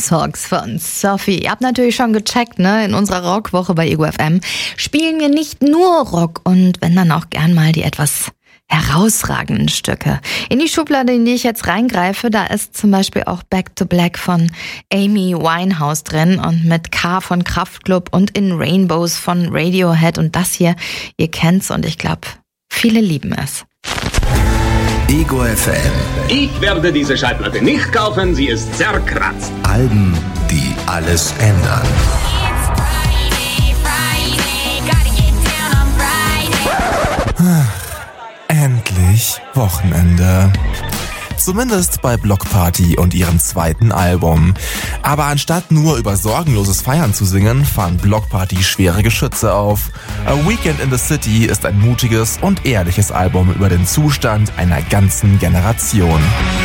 Songs von Sophie. Ihr habt natürlich schon gecheckt, ne? In unserer Rockwoche bei Ego FM spielen wir nicht nur Rock und wenn dann auch gern mal die etwas herausragenden Stücke. In die Schublade, in die ich jetzt reingreife, da ist zum Beispiel auch Back to Black von Amy Winehouse drin und mit K von Kraftklub und In Rainbows von Radiohead. Und das hier, ihr kennt's und ich glaube, viele lieben es. Ego FM. Ich werde diese Schallplatte nicht kaufen, sie ist zerkratzt. Alben, die alles ändern. Endlich Wochenende. Zumindest bei Block Party und ihrem zweiten Album. Aber anstatt nur über sorgenloses Feiern zu singen, fahren Block Party schwere Geschütze auf. A Weekend in the City ist ein mutiges und ehrliches Album über den Zustand einer ganzen Generation.